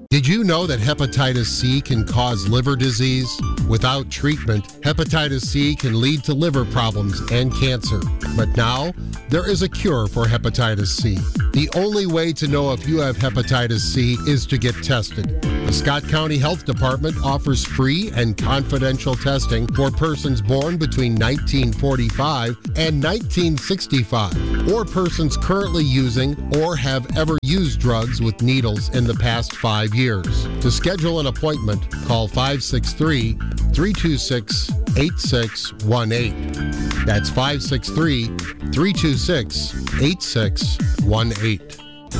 Did you know that hepatitis C can cause liver disease? Without treatment, hepatitis C can lead to liver problems and cancer. But now, there is a cure for hepatitis C. The only way to know if you have hepatitis C is to get tested. The Scott County Health Department offers free and confidential testing for persons born between 1945 and 1965, or persons currently using or have ever used drugs with needles in the past 5 years. To schedule an appointment, call 563-326-8618. That's 563-326-8618.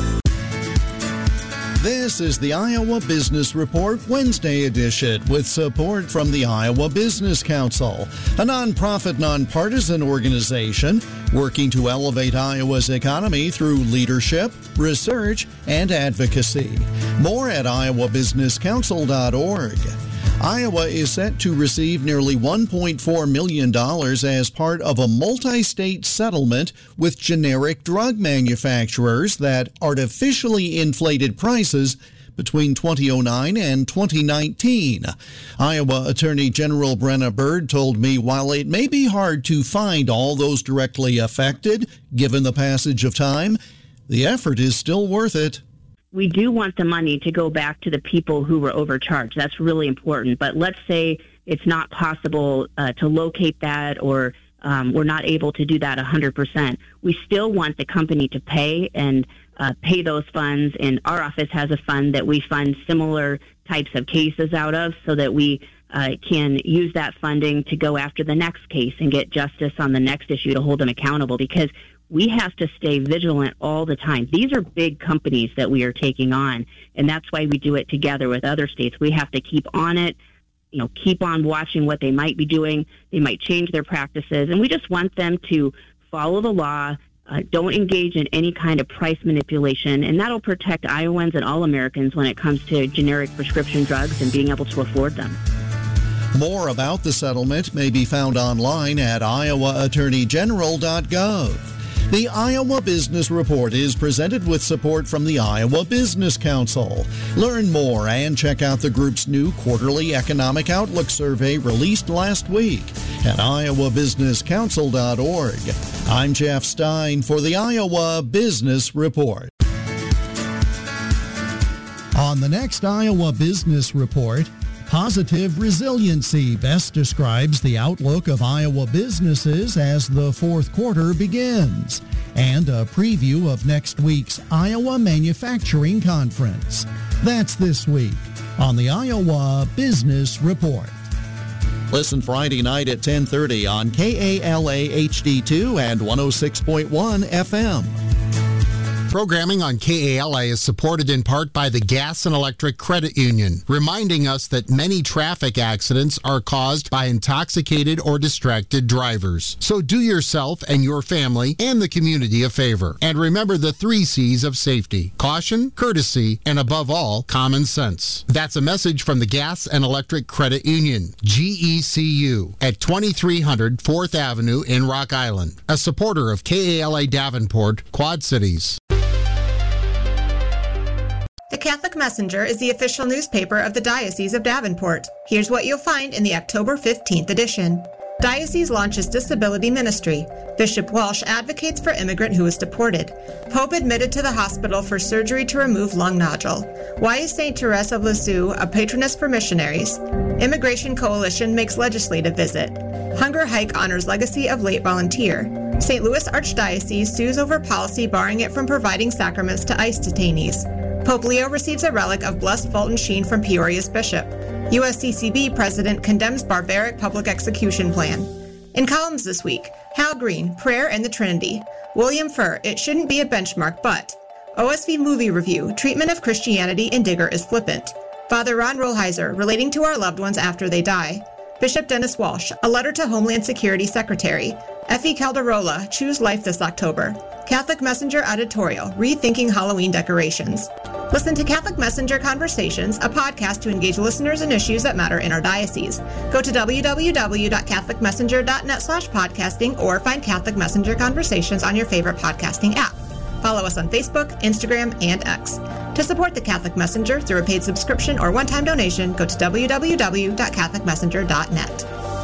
This is the Iowa Business Report Wednesday edition with support from the Iowa Business Council, a nonprofit, nonpartisan organization working to elevate Iowa's economy through leadership, research, and advocacy. More at iowabusinesscouncil.org. Iowa is set to receive nearly $1.4 million as part of a multi-state settlement with generic drug manufacturers that artificially inflated prices between 2009 and 2019. Iowa Attorney General Brenna Bird told me while it may be hard to find all those directly affected, given the passage of time, the effort is still worth it. We do want the money to go back to the people who were overcharged. That's really important. But let's say it's not possible to locate that, or we're not able to do that 100%. We still want the company to pay and pay those funds. And our office has a fund that we fund similar types of cases out of, so that we can use that funding to go after the next case and get justice on the next issue to hold them accountable, because we have to stay vigilant all the time. These are big companies that we are taking on, and that's why we do it together with other states. We have to keep on it, keep on watching what they might be doing. They might change their practices, and we just want them to follow the law, don't engage in any kind of price manipulation, and that'll protect Iowans and all Americans when it comes to generic prescription drugs and being able to afford them. More about the settlement may be found online at iowaattorneygeneral.gov. The Iowa Business Report is presented with support from the Iowa Business Council. Learn more and check out the group's new quarterly economic outlook survey released last week at iowabusinesscouncil.org. I'm Jeff Stein for the Iowa Business Report. On the next Iowa Business Report, positive resiliency best describes the outlook of Iowa businesses as the fourth quarter begins, and a preview of next week's Iowa Manufacturing Conference. That's this week on the Iowa Business Report. Listen Friday night at 10:30 on KALA HD2 and 106.1 FM. Programming on KALA is supported in part by the Gas and Electric Credit Union, reminding us that many traffic accidents are caused by intoxicated or distracted drivers. So do yourself and your family and the community a favor. And remember the 3 C's of safety: caution, courtesy, and above all, common sense. That's a message from the Gas and Electric Credit Union, GECU, at 2300 4th Avenue in Rock Island. A supporter of KALA Davenport, Quad Cities. The Catholic Messenger is the official newspaper of the Diocese of Davenport. Here's what you'll find in the October 15th edition. Diocese launches disability ministry. Bishop Walsh advocates for immigrant who was deported. Pope admitted to the hospital for surgery to remove lung nodule. Why is St. Therese of Lisieux a patroness for missionaries? Immigration Coalition makes legislative visit. Hunger hike honors legacy of late volunteer. St. Louis Archdiocese sues over policy barring it from providing sacraments to ICE detainees. Pope Leo receives a relic of Blessed Fulton Sheen from Peoria's bishop. USCCB president condemns barbaric public execution plan. In columns this week, Hal Green, Prayer and the Trinity. William Furr, It Shouldn't Be a Benchmark, But. OSV Movie Review, Treatment of Christianity in Digger is Flippant. Father Ron Rollheiser, Relating to Our Loved Ones After They Die. Bishop Dennis Walsh, A Letter to Homeland Security Secretary. Effie Calderola, Choose Life This October. Catholic Messenger Editorial, Rethinking Halloween Decorations. Listen to Catholic Messenger Conversations, a podcast to engage listeners in issues that matter in our diocese. Go to www.catholicmessenger.net/podcasting or find Catholic Messenger Conversations on your favorite podcasting app. Follow us on Facebook, Instagram, and X. To support the Catholic Messenger through a paid subscription or one-time donation, go to www.catholicmessenger.net.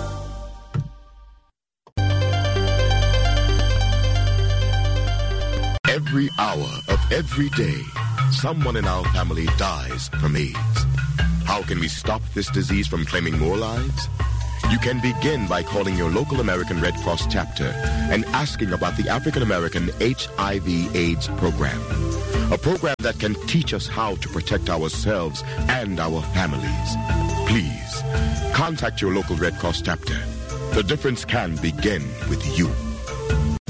Every hour of every day, someone in our family dies from AIDS. How can we stop this disease from claiming more lives? You can begin by calling your local American Red Cross chapter and asking about the African American HIV/AIDS program. A program that can teach us how to protect ourselves and our families. Please, contact your local Red Cross chapter. The difference can begin with you.